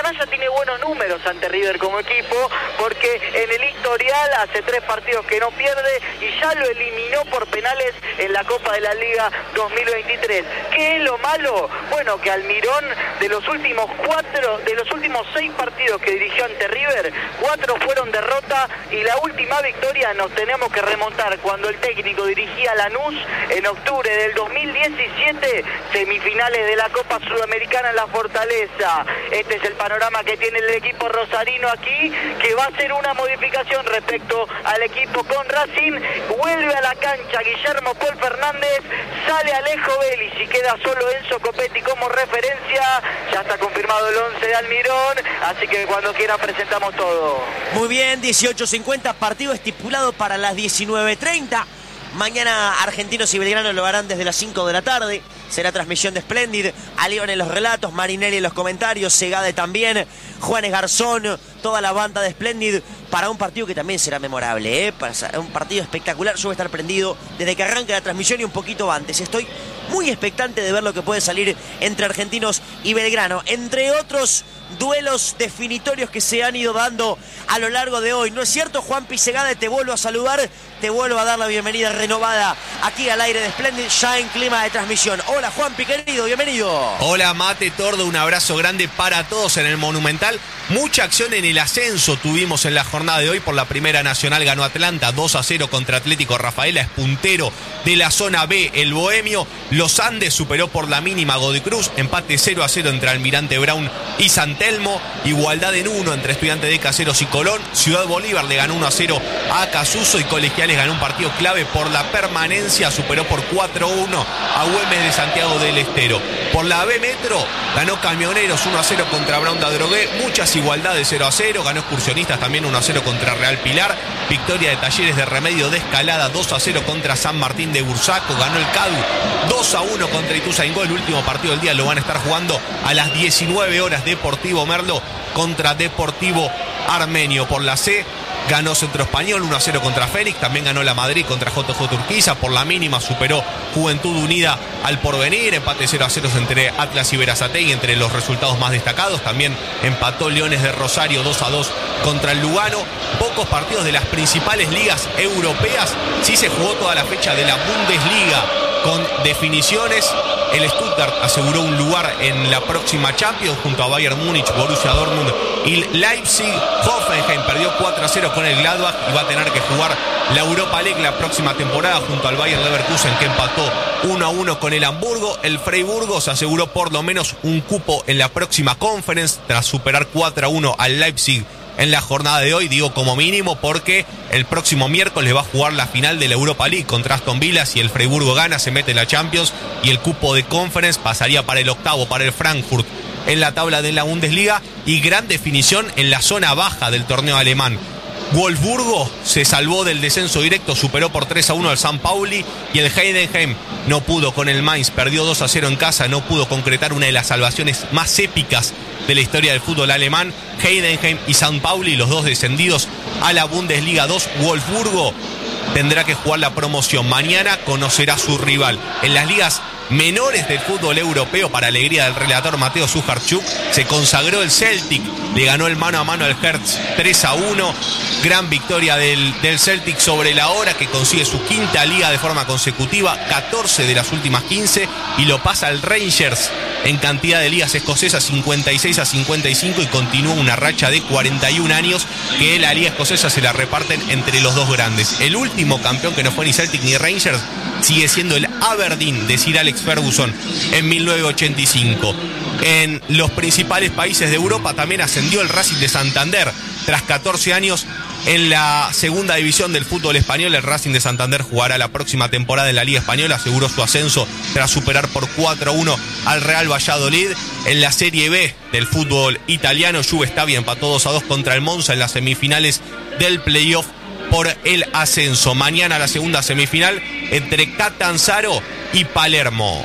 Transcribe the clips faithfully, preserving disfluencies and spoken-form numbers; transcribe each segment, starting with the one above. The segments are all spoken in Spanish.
Atalaya tiene buenos números ante River como equipo, porque en el historial hace tres partidos que no pierde y ya lo eliminó por penales en la Copa de la Liga dos mil veintitrés. ¿Qué es lo malo? Bueno, que Almirón, de los últimos cuatro, de los últimos seis partidos que dirigió ante River, cuatro fueron derrota y la última victoria nos tenemos que remontar cuando el técnico dirigía a Lanús en octubre del dos mil diecisiete, semifinales de la Copa Sudamericana en la Fortaleza. Este es el panorama que tiene el equipo rosarino aquí, que va a hacer una modificación respecto al equipo con Racing. Vuelve a la cancha Guillermo Paul Fernández, sale Alejo Vélez y queda solo Enzo Copetti como referencia. Ya está confirmado el once de Almirón, así que cuando quiera presentamos todo. Muy bien, dieciocho cincuenta, partido estipulado para las diecinueve treinta. Mañana Argentinos y Belgrano lo harán desde las cinco de la tarde. Será transmisión de Splendid. A León en los relatos, Marinelli en los comentarios, Segade también, Juanes Garzón, toda la banda de Splendid, para un partido que también será memorable, ¿eh? Para un partido espectacular. Yo voy a estar prendido desde que arranque la transmisión y un poquito antes. Estoy muy expectante de ver lo que puede salir entre Argentinos y Belgrano, entre otros duelos definitorios que se han ido dando a lo largo de hoy. ¿No es cierto, Juanpi Segade? Te vuelvo a saludar, te vuelvo a dar la bienvenida renovada aquí al aire de Splendid, ya en clima de transmisión. Hola, Juanpi, querido, bienvenido. Hola, Mate, Tordo, un abrazo grande para todos en el Monumental. Mucha acción en el ascenso tuvimos en la jornada de hoy. Por la Primera Nacional ganó Atlanta dos a cero contra Atlético Rafaela, es puntero de la zona B el Bohemio. Los Andes superó por la mínima Godoy Cruz, empate cero a cero entre Almirante Brown y San Telmo, igualdad en uno entre Estudiantes de Caseros y Colón. Ciudad Bolívar le ganó uno a cero a Acasuso y Colegiales ganó un partido clave por la permanencia, superó por cuatro a uno a Güemes de Santiago del Estero. Por la B Metro ganó Camioneros uno a cero contra Brown de Adrogué, muchas igualdades cero a cero, ganó Excursionistas también uno a cero contra Real Pilar, victoria de Talleres de Remedio de Escalada dos a cero contra San Martín de Bursaco, ganó el Cadu dos a uno contra Ituzaingó. El último partido del día lo van a estar jugando a las diecinueve horas, Deportivo Merlo contra Deportivo Armenio. Por la C ganó Centro Español uno a cero contra Fénix, también ganó la Madrid contra J J Urquiza, por la mínima superó Juventud Unida al Porvenir, empate cero a cero entre Atlas y Berazategui, entre los resultados más destacados. También empató Leones de Rosario dos a dos contra el Lugano. Pocos partidos de las principales ligas europeas, sí se jugó toda la fecha de la Bundesliga con definiciones. El Stuttgart aseguró un lugar en la próxima Champions junto a Bayern Múnich, Borussia Dortmund y Leipzig. Hoffenheim perdió cuatro a cero con el Gladbach y va a tener que jugar la Europa League la próxima temporada junto al Bayer Leverkusen, que empató uno a uno con el Hamburgo. El Freiburgo se aseguró por lo menos un cupo en la próxima Conference tras superar cuatro a uno al Leipzig en la jornada de hoy, digo como mínimo porque el próximo miércoles va a jugar la final de la Europa League contra Aston Villa. Si el Freiburgo gana, se mete en la Champions y el cupo de Conference pasaría para el octavo, para el Frankfurt en la tabla de la Bundesliga. Y gran definición en la zona baja del torneo alemán. Wolfsburgo se salvó del descenso directo, superó por tres a uno al San Pauli, y el Heidenheim no pudo con el Mainz, perdió dos a cero en casa, no pudo concretar una de las salvaciones más épicas de la historia del fútbol alemán. Heidenheim y San Pauli, los dos descendidos a la Bundesliga dos. Wolfsburgo tendrá que jugar la promoción. Mañana conocerá a su rival. En las ligas menores del fútbol europeo, para alegría del relator Mateo Sujarchuk, se consagró el Celtic, le ganó el mano a mano al Hertz tres a uno. Gran victoria del, del Celtic sobre la hora, que consigue su quinta liga de forma consecutiva, catorce de las últimas quince, y lo pasa al Rangers en cantidad de ligas escocesas, cincuenta y seis a cincuenta y cinco, y continúa una racha de cuarenta y un años que la liga escocesa se la reparten entre los dos grandes. El último campeón, que no fue ni Celtic ni Rangers, sigue siendo el Aberdeen de Sir Alex Ferguson en mil novecientos ochenta y cinco. En los principales países de Europa también ascendió el Racing de Santander. Tras catorce años en la segunda división del fútbol español, el Racing de Santander jugará la próxima temporada en la Liga Española, aseguró su ascenso tras superar por cuatro a uno al Real Valladolid. En la Serie B del fútbol italiano, Juve Stabia empató dos a dos contra el Monza en las semifinales del playoff por el ascenso. Mañana la segunda semifinal entre Catanzaro y Palermo.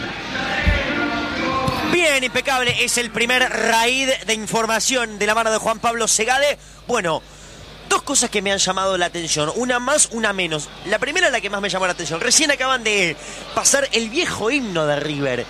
Bien, impecable. Es el primer raíz de información de la mano de Juan Pablo Segade. Bueno, dos cosas que me han llamado la atención. Una más, una menos. La primera es la que más me llamó la atención. Recién acaban de pasar el viejo himno de River.